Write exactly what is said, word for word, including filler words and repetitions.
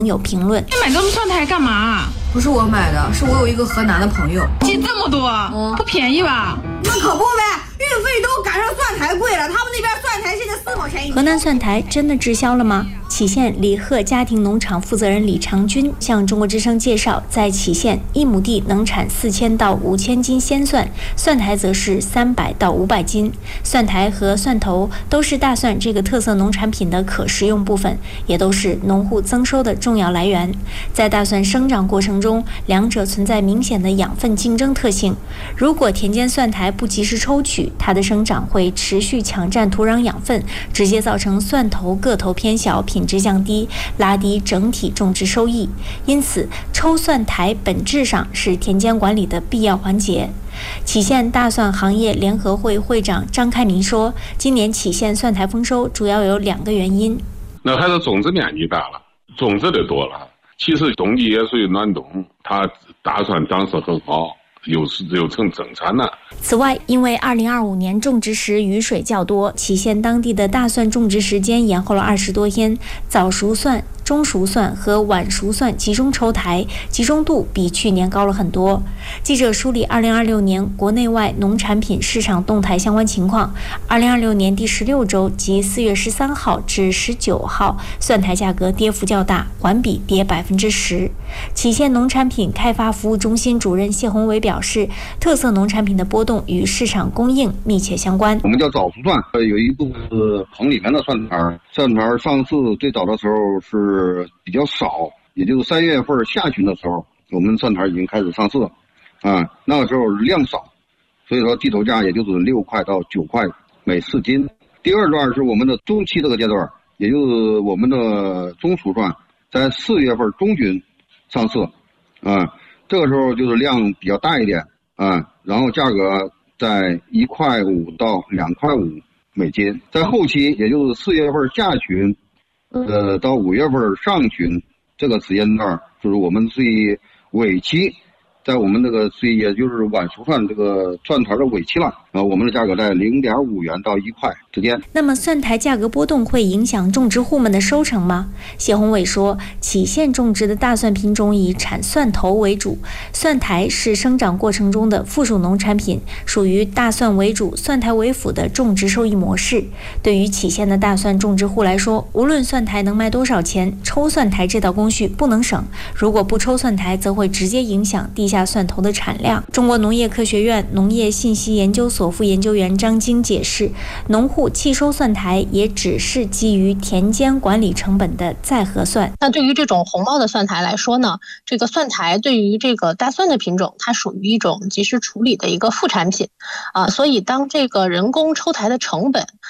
有评论： 你买这么蒜苔干嘛？ 不是我买的，是我有一个河南的朋友寄这么多，嗯，不便宜吧？ 那可不呗，运费都赶上蒜苔贵了，他们那边蒜苔现在四毛钱一斤。 河南蒜苔真的滞销了吗？杞县李贺家庭农场负责人李长军向中国之声介绍，在杞县一亩地能产四千到五千斤鲜蒜，蒜苔则是三百到五百斤。蒜苔和蒜头都是大蒜这个特色农产品的可食用部分，也都是农户增收的重要来源。在大蒜生长过程中，两者存在明显的养分竞争特性。如果田间蒜苔不及时抽取，它的生长会持续抢占土壤养分，直接造成蒜头个头偏小，品质降低，拉低整体种植收益。因此，抽蒜苔本质上是田间管理的必要环节。杞县大蒜行业联合会会长张开民说，今年杞县蒜苔丰收主要有两个原因。 那还是种植面积大了，种植的多了。其实冬季也属于暖冬，它大蒜长势很好，又是又成增产了。 此外，因为二零二五年种植时雨水较多，杞县当地的大蒜种植时间延后了二十多天，早熟蒜、中熟蒜和晚熟蒜集中抽苔，集中度比去年高了很多。记者梳理二零二六年国内外农产品市场动态相关情况。二零二六年第十六周即四月十三号至十九号，蒜苔价格跌幅较大，环比跌百分之十。杞县农产品开发服务中心主任谢宏伟表示，特色农产品的波动与市场供应密切相关。 我们叫早熟蒜，有一部分是棚里面的蒜苔，蒜苔上市最早的时候是比较少，也就是三月份下旬的时候，我们蒜苔已经开始上市了，啊，那个时候量少，所以说地头价也就是六块到九块每四斤。第二段是我们的中期这个阶段，也就是我们的中熟蒜，在四月份中旬上市，啊，这个时候就是量比较大一点，啊，然后价格在一块五到两块五每斤。在后期，也就是四月份下旬。呃，到五月份上旬这个时间段，就是我们最尾期，在我们这个最也就是晚熟蒜这个蒜苔的尾期了啊，我们的价格在零点五元到一块之间。 那么蒜苔价格波动会影响种植户们的收成吗？谢宏伟说，杞县种植的大蒜品种以产蒜头为主，蒜苔是生长过程中的附属农产品，属于大蒜为主、蒜苔为辅的种植收益模式。对于杞县的大蒜种植户来说，无论蒜苔能卖多少钱，抽蒜苔这道工序不能省。如果不抽蒜苔，则会直接影响地下蒜头的产量。中国农业科学院农业信息研究所副研究员张晶解释，农户弃收蒜苔也只是基于田间管理成本的再核算。 那对于这种红包的蒜苔来说呢，这个蒜苔对于这个大蒜的品种，它属于一种及时处理的一个副产品啊，所以当这个人工抽苔的成本